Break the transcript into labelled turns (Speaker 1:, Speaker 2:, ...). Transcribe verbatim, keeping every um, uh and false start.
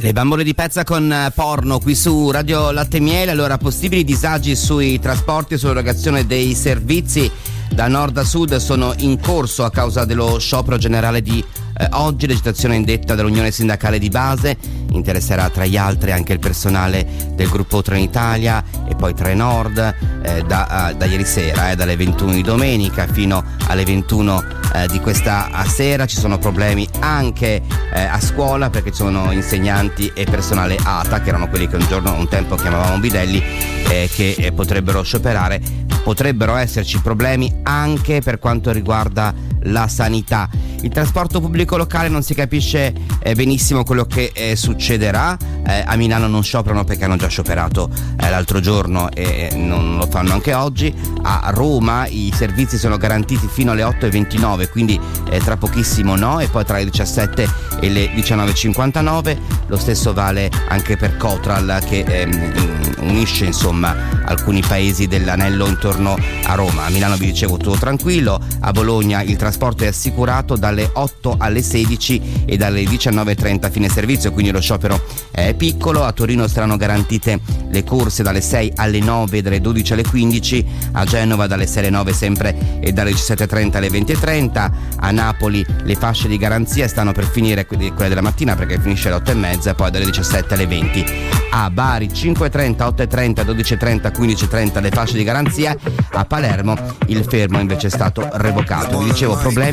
Speaker 1: Le bambole di pezza con porno qui su Radio Latte e Miele. Allora, possibili disagi sui trasporti e sull'erogazione dei servizi da nord a sud sono in corso a causa dello sciopero generale di eh, oggi, l'agitazione indetta dall'Unione Sindacale di Base. Interesserà tra gli altri anche il personale del gruppo Trenitalia e poi Trenord eh, da, uh, da ieri sera, eh, dalle ventuno di domenica fino alle ventuno eh, di questa sera. Ci sono problemi anche eh, a scuola, perché ci sono insegnanti e personale A T A, che erano quelli che un giorno, un tempo chiamavamo bidelli, eh, che eh, potrebbero scioperare. Potrebbero esserci problemi anche per quanto riguarda la sanità. Il trasporto pubblico locale non si capisce eh, benissimo quello che eh, succederà. Eh, a Milano non scioperano perché hanno già scioperato eh, l'altro giorno e eh, non lo fanno anche oggi. A Roma i servizi sono garantiti fino alle otto e ventinove, quindi eh, tra pochissimo no, e poi tra le diciassette e le diciannove e cinquantanove. Lo stesso vale anche per Cotral, che ehm, unisce insomma alcuni paesi dell'anello intorno a Roma. A Milano, vi dicevo, tutto tranquillo. A Bologna il trasporto è assicurato dalle otto alle sedici e dalle diciannove e trenta fine servizio, quindi lo sciopero è piccolo. A Torino saranno garantite le corse dalle sei alle nove e dalle dodici alle quindici. A Genova dalle sei alle nove sempre e dalle diciassette e trenta alle venti e trenta. A Napoli le fasce di garanzia stanno per finire, quelle della mattina, perché finisce alle otto e mezza, e poi dalle diciassette alle venti. A Bari cinque e trenta, otto e trenta, dodici e trenta, quindici e trenta le fasce di garanzia. A Palermo il fermo invece è stato revocato. Vi dicevo, problemi